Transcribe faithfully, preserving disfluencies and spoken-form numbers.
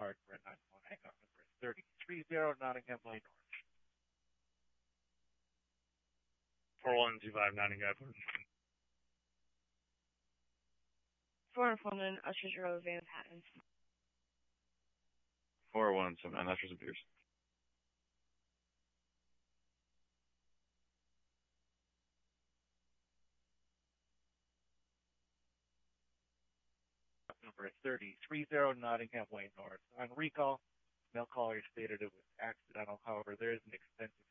hardware nine one hangout number thirty three zero Nottingham Lane North. four one two five Nottingham. four one nine Ushers Road, Van Patten. four one seven nine Ushers and Pierce. Number thirty three zero Nottingham Lane North. On recall, mail caller stated it was accidental. However, there is an extensive